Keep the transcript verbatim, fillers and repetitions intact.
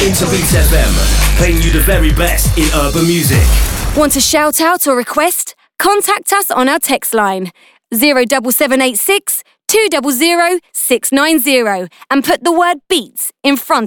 into Beats F M, playing you the very best in urban music. Want a shout out or request? Contact us on our text line zero seven seven eight six two zero zero six nine zero and put the word beats in front